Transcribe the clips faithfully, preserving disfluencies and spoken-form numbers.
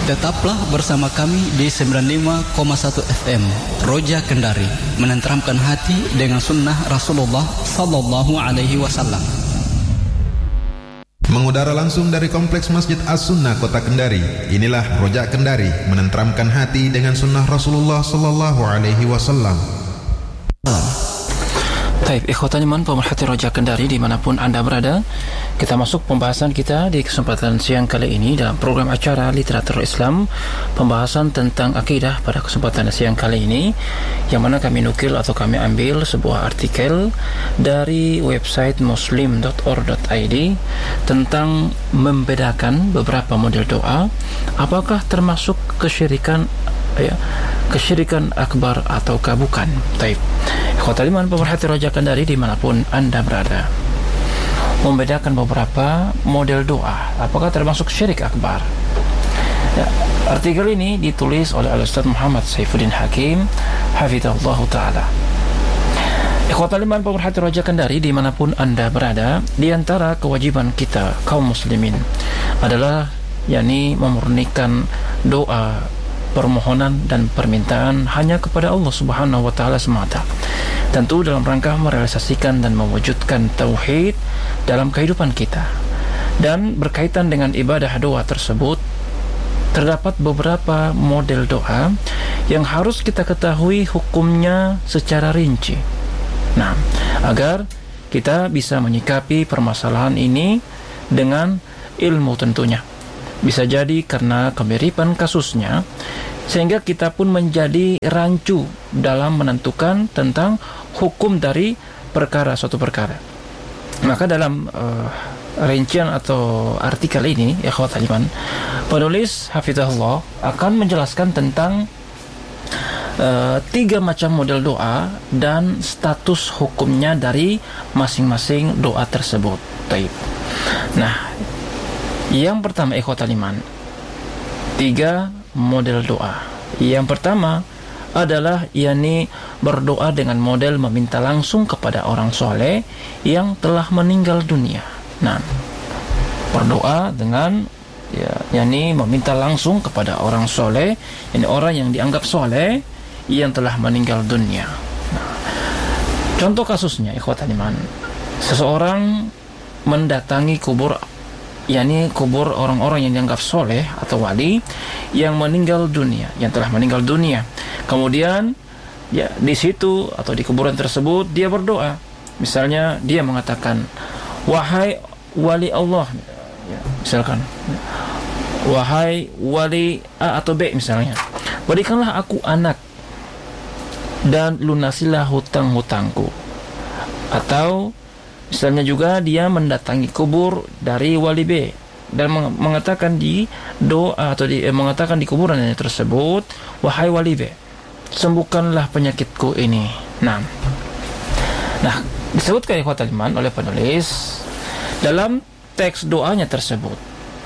Tetaplah bersama kami di sembilan puluh lima koma satu F M Roja Kendari, menenteramkan hati dengan sunnah Rasulullah Sallallahu Alaihi Wasallam. Mengudara langsung dari Kompleks Masjid As-Sunnah Kota Kendari. Inilah Roja Kendari, menenteramkan hati dengan sunnah Rasulullah Sallallahu Alaihi Wasallam. Baik, ikhwatan iman pemerhati Roja Kendari dimanapun Anda berada, kita masuk pembahasan kita di kesempatan siang kali ini dalam program acara Literatur Islam, pembahasan tentang akidah pada kesempatan siang kali ini, yang mana kami nukil atau kami ambil sebuah artikel dari website muslim dot org dot I D tentang membedakan beberapa model doa, apakah termasuk kesyirikan ya, kesyirikan akbar ataukah bukan. Taib. Ikhwatal iman pemerhati Roja Kendari dimanapun Anda berada, membedakan beberapa model doa, apakah termasuk syirik akbar. Ya, artikel ini ditulis oleh Al-Ustaz Muhammad Saifuddin Hakim hafizahullah ta'ala. Ikhwatal iman pemerhati Roja Kendari dimanapun Anda berada, di antara kewajiban kita kaum muslimin adalah yakni memurnikan doa, permohonan dan permintaan hanya kepada Allah Subhanahu wa taala semata. Tentu dalam rangka merealisasikan dan mewujudkan tauhid dalam kehidupan kita. Dan berkaitan dengan ibadah doa tersebut, terdapat beberapa model doa yang harus kita ketahui hukumnya secara rinci. Nah, agar kita bisa menyikapi permasalahan ini dengan ilmu tentunya. Bisa jadi karena kemiripan kasusnya, sehingga kita pun menjadi rancu dalam menentukan tentang hukum dari perkara suatu perkara. Maka dalam uh, rincian atau artikel ini, ikhwatal iman, penulis hafizahullah akan menjelaskan tentang uh, tiga macam model doa dan status hukumnya dari masing-masing doa tersebut. Taib. Nah, yang pertama ikhwatal iman, tiga model doa. Yang pertama adalah yakni berdoa dengan model meminta langsung kepada orang soleh yang telah meninggal dunia. Nah, berdoa dengan ya, yakni meminta langsung kepada orang soleh, ini orang yang dianggap soleh yang telah meninggal dunia. Nah, contoh kasusnya ikhwatal iman, seseorang mendatangi kubur, yakni kubur orang-orang yang dianggap soleh atau wali yang meninggal dunia, yang telah meninggal dunia. Kemudian ya di situ atau di kuburan tersebut dia berdoa. Misalnya dia mengatakan, wahai wali Allah, ya, misalkan, wahai wali A atau B misalnya, berikanlah aku anak dan lunasilah hutang-hutangku. Atau misalnya juga dia mendatangi kubur dari wali B dan mengatakan di doa atau di, eh, mengatakan di kuburan tersebut, wahai wali B, sembuhkanlah penyakitku ini. Nah, nah disebutkan ikhwatal iman oleh penulis dalam teks doanya tersebut.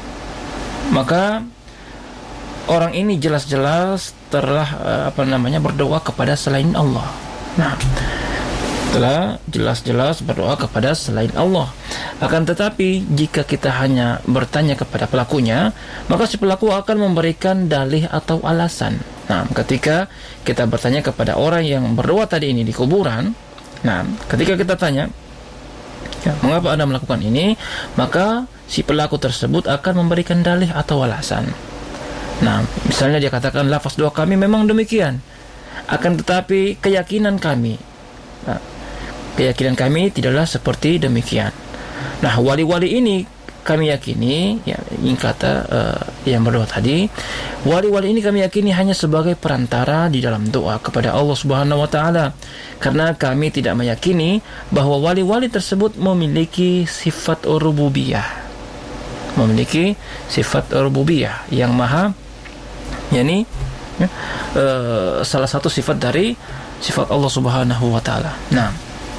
Maka orang ini jelas-jelas telah eh, apa namanya berdoa kepada selain Allah. Nah, telah jelas-jelas berdoa kepada selain Allah. Akan tetapi jika kita hanya bertanya kepada pelakunya, maka si pelaku akan memberikan dalih atau alasan. Nah, ketika kita bertanya kepada orang yang berdoa tadi ini di kuburan, nah, ketika kita tanya, ya, mengapa Anda melakukan ini, maka si pelaku tersebut akan memberikan dalih atau alasan. Nah, misalnya dia katakan, lafaz doa kami memang demikian, akan tetapi keyakinan kami, nah, keyakinan kami tidaklah seperti demikian. Nah, wali-wali ini kami yakini, ya, ini kata uh, yang berdoa tadi, wali-wali ini kami yakini hanya sebagai perantara di dalam doa kepada Allah Subhanahu wa taala, karena kami tidak meyakini bahwa wali-wali tersebut memiliki sifat rububiyah. Memiliki sifat rububiyah yang maha, yakni ya, uh, salah satu sifat dari sifat Allah Subhanahu wa taala. Nah,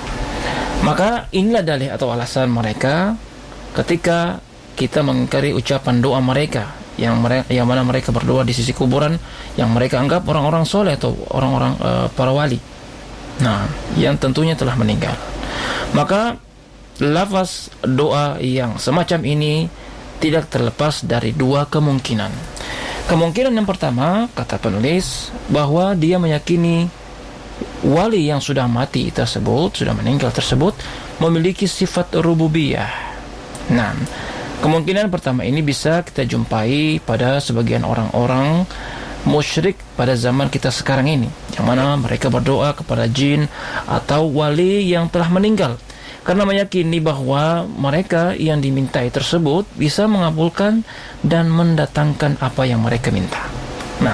maka inilah dalih atau alasan mereka ketika kita mengingkari ucapan doa mereka yang mereka, yang mana mereka berdoa di sisi kuburan yang mereka anggap orang-orang soleh atau orang-orang uh, para wali. Nah, yang tentunya telah meninggal. Maka lafaz doa yang semacam ini tidak terlepas dari dua kemungkinan. Kemungkinan yang pertama, kata penulis, bahwa dia meyakini wali yang sudah mati tersebut, sudah meninggal tersebut, memiliki sifat rububiyah. Nah, kemungkinan pertama ini bisa kita jumpai pada sebagian orang-orang musyrik pada zaman kita sekarang ini, yang mana mereka berdoa kepada jin atau wali yang telah meninggal, karena meyakini bahwa mereka yang dimintai tersebut bisa mengabulkan dan mendatangkan apa yang mereka minta. Nah,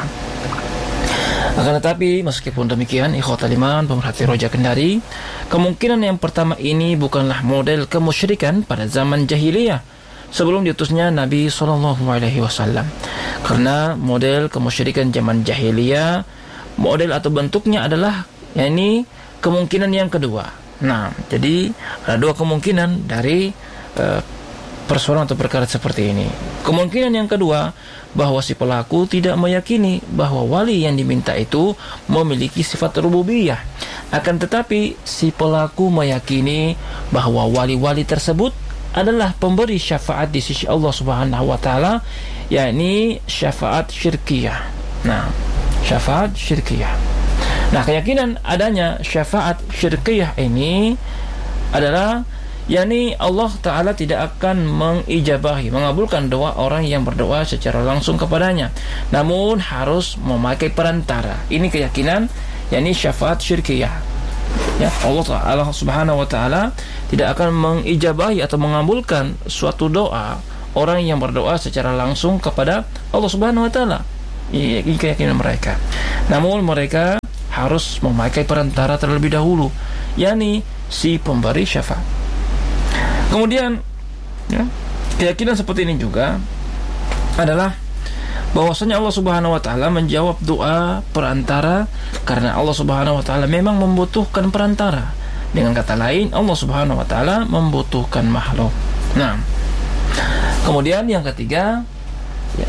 akan tetapi meskipun demikian, ikhwatal iman, pemerhati Roja Kendari, kemungkinan yang pertama ini bukanlah model kemusyrikan pada zaman jahiliyah sebelum diutusnya Nabi shallallahu alaihi wasallam. Karena model kemusyrikan zaman jahiliyah, model atau bentuknya adalah yakni kemungkinan yang kedua. Nah, jadi ada dua kemungkinan dari uh, persoalan atau perkara seperti ini. Kemungkinan yang kedua, bahwa si pelaku tidak meyakini bahwa wali yang diminta itu memiliki sifat rububiyah. Akan tetapi si pelaku meyakini bahwa wali-wali tersebut adalah pemberi syafaat di sisi Allah Subhanahu wa taala, yakni syafaat syirkiyah. Nah, syafaat syirkiyah. Nah, keyakinan adanya syafaat syirkiyah ini adalah yakni Allah Ta'ala tidak akan mengijabahi, mengabulkan doa orang yang berdoa secara langsung kepadanya, namun harus memakai perantara. Ini keyakinan yakni syafaat syirkiyah. Ya, Allah Ta'ala Subhanahu wa Ta'ala tidak akan mengijabahi atau mengabulkan suatu doa orang yang berdoa secara langsung kepada Allah Subhanahu wa Ta'ala. Ini keyakinan mereka. Namun mereka harus memakai perantara terlebih dahulu, yakni si pemberi syafaat. Kemudian ya, keyakinan seperti ini juga adalah bahwasanya Allah Subhanahu wa taala menjawab doa perantara karena Allah Subhanahu wa taala memang membutuhkan perantara. Dengan kata lain, Allah Subhanahu wa taala membutuhkan makhluk. Nah, kemudian yang ketiga ya,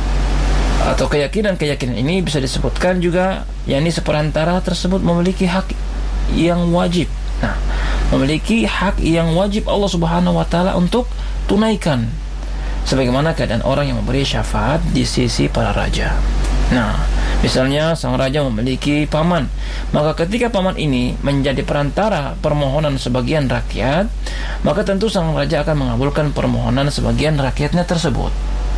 atau keyakinan-keyakinan ini bisa disebutkan juga yakni seperantara tersebut memiliki hak yang wajib. Nah, memiliki hak yang wajib Allah Subhanahu wa taala untuk tunaikan, sebagaimana keadaan orang yang memberi syafaat di sisi para raja. Nah, misalnya sang raja memiliki paman, maka ketika paman ini menjadi perantara permohonan sebagian rakyat, maka tentu sang raja akan mengabulkan permohonan sebagian rakyatnya tersebut,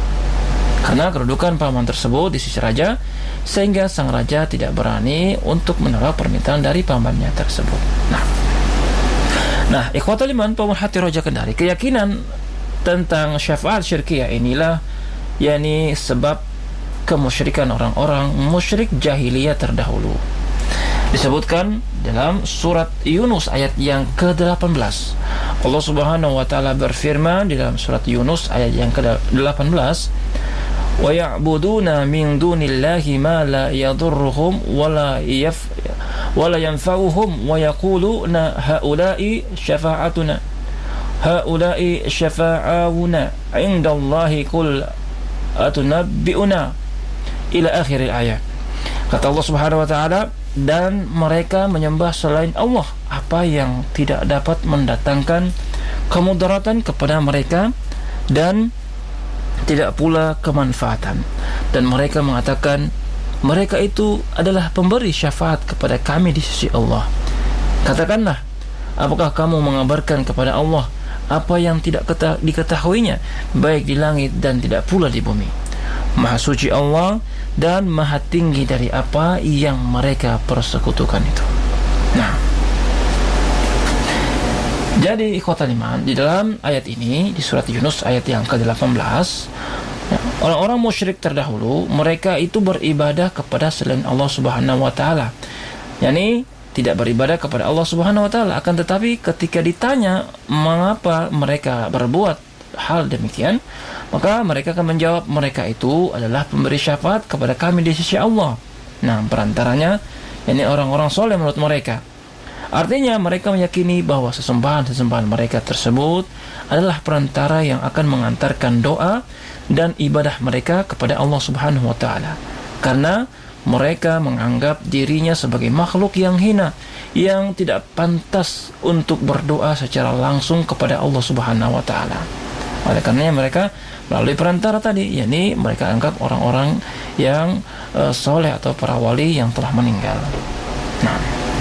karena kedudukan paman tersebut di sisi raja, sehingga sang raja tidak berani untuk menolak permintaan dari pamannya tersebut. Nah, nah ikhwatul iman, pemerhati Roja Kendari, keyakinan tentang syafaat syirkiyah inilah yakni sebab kemusyrikan orang-orang musyrik jahiliyah terdahulu. Disebutkan dalam surat Yunus ayat yang ke delapan belas. Allah Subhanahu wa taala berfirman di dalam surat Yunus ayat yang ke delapan belas, "Wa ya'buduna min dunillahi ma la yadurruhum wa la yaf wa la yanfa'uhum wa yaquluna haula'i syafa'atuna haula'i syafa'una 'indallahi qul atunabbi'una," ila akhir ayat. Kata Allah Subhanahu wa taala, dan mereka menyembah selain Allah apa yang tidak dapat mendatangkan kemudaratan kepada mereka dan tidak pula kemanfaatan, dan mereka mengatakan mereka itu adalah pemberi syafaat kepada kami di sisi Allah. Katakanlah, apakah kamu mengabarkan kepada Allah apa yang tidak diketahuinya baik di langit dan tidak pula di bumi? Maha suci Allah dan maha tinggi dari apa yang mereka persekutukan itu. Nah, jadi ikhwatal iman, di dalam ayat ini di surat Yunus ayat yang ke delapan belas, ya, orang-orang musyrik terdahulu mereka itu beribadah kepada selain Allah Subhanahu wa taala, yakni tidak beribadah kepada Allah Subhanahu wa taala. Akan tetapi ketika ditanya mengapa mereka berbuat hal demikian, maka mereka akan menjawab mereka itu adalah pemberi syafaat kepada kami di sisi Allah. Nah, perantaranya yakni orang-orang soleh menurut mereka. Artinya mereka meyakini bahwa sesembahan-sesembahan mereka tersebut adalah perantara yang akan mengantarkan doa dan ibadah mereka kepada Allah Subhanahu wa taala, karena mereka menganggap dirinya sebagai makhluk yang hina, yang tidak pantas untuk berdoa secara langsung kepada Allah Subhanahu wa taala. Oleh karenanya mereka melalui perantara tadi, yakni mereka anggap orang-orang yang uh, soleh atau para wali yang telah meninggal. Nah,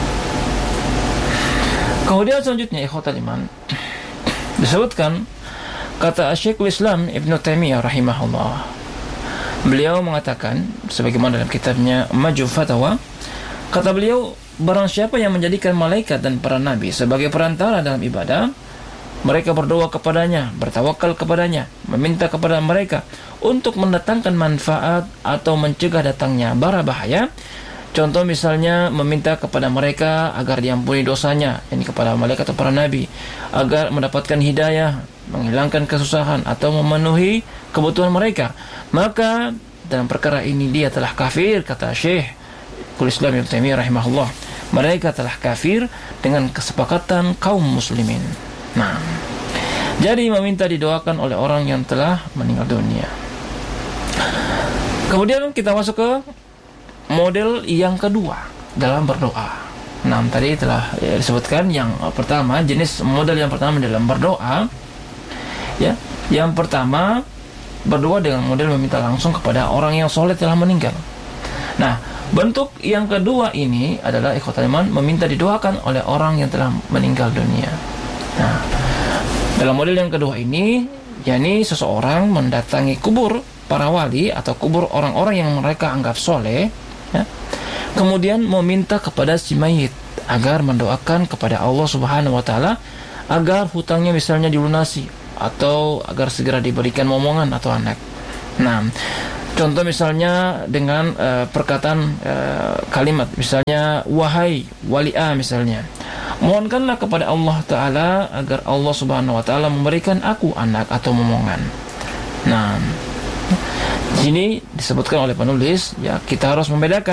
kemudian selanjutnya ikhwatal iman disebutkan kata Syekhul Islam Ibnu Taimiyah rahimahullah. Beliau mengatakan sebagaimana dalam kitabnya Majmu' Fatawa, kata beliau, barang siapa yang menjadikan malaikat dan para nabi sebagai perantara dalam ibadah, mereka berdoa kepadanya, bertawakal kepadanya, meminta kepada mereka untuk mendatangkan manfaat atau mencegah datangnya bara bahaya. Contoh misalnya meminta kepada mereka agar diampuni dosanya, ini kepada malaikat atau para nabi, agar mendapatkan hidayah, menghilangkan kesusahan atau memenuhi kebutuhan mereka. Maka dalam perkara ini dia telah kafir, kata Syekhul Islam Ibnu Taimiyah rahimahullah. Mereka telah kafir dengan kesepakatan kaum muslimin. Nah, jadi meminta didoakan oleh orang yang telah meninggal dunia. Kemudian kita masuk ke model yang kedua dalam berdoa. Nah, tadi telah ya, disebutkan yang pertama, jenis model yang pertama dalam berdoa. Ya, yang pertama berdoa dengan model meminta langsung kepada orang yang soleh telah meninggal. Nah, bentuk yang kedua ini adalah ikhwatul iman, meminta didoakan oleh orang yang telah meninggal dunia. Nah, dalam model yang kedua ini, yakni seseorang mendatangi kubur para wali atau kubur orang-orang yang mereka anggap soleh, ya, kemudian meminta kepada si mayit agar mendoakan kepada Allah Subhanahu wa taala agar hutangnya misalnya dilunasi atau agar segera diberikan momongan atau anak. Nah, contoh misalnya dengan uh, perkataan uh, kalimat misalnya, wahai wali A misalnya, mohonkanlah kepada Allah Ta'ala agar Allah Subhanahu wa Ta'ala memberikan aku anak atau momongan. Nah, di sini disebutkan oleh penulis, ya, kita harus membedakan